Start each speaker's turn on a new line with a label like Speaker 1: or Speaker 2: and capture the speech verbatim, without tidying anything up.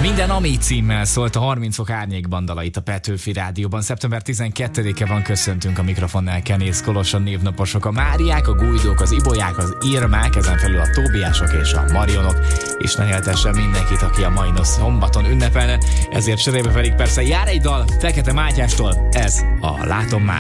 Speaker 1: Minden Ami címmel szólt a harminc fok árnyékban dala itt a Petőfi Rádióban. szeptember tizenkettedike van, köszöntünk a mikrofonnál Kenész Kolos, a névnaposok, a Máriák, a Gujdók, az Ibolyák, az Irmák, ezen felül a Tóbiások és a Marionok, és ne éltessen mindenkit, aki a mai nap szombaton ünnepelne, ezért cserébe pedig persze jár egy dal Fekete Mátyástól, ez a Látom már.